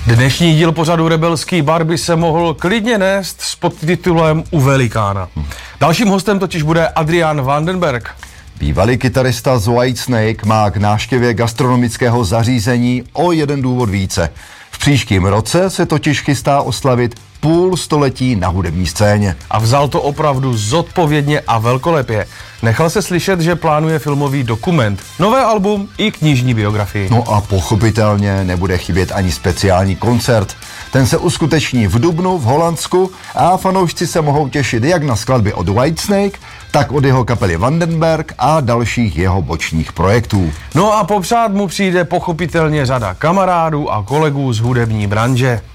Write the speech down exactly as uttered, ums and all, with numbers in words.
Dnešní díl pořadu Rebelský bar by se mohl klidně nést s podtitulem U velikána. Dalším hostem totiž bude Adrian Vandenberg. Bývalý kytarista z Whitesnake má k návštěvě gastronomického zařízení o jeden důvod více. V příštím roce se totiž chystá oslavit půl století na hudební scéně. A vzal to opravdu zodpovědně a velkolepě. Nechal se slyšet, že plánuje filmový dokument, nové album i knižní biografii. No a pochopitelně nebude chybět ani speciální koncert. Ten se uskuteční v dubnu v Holandsku a fanoušci se mohou těšit jak na skladby od Whitesnake, tak od jeho kapely Vandenberg a dalších jeho bočních projektů. No a popřát mu přijde pochopitelně řada kamarádů a kolegů z hudební branže.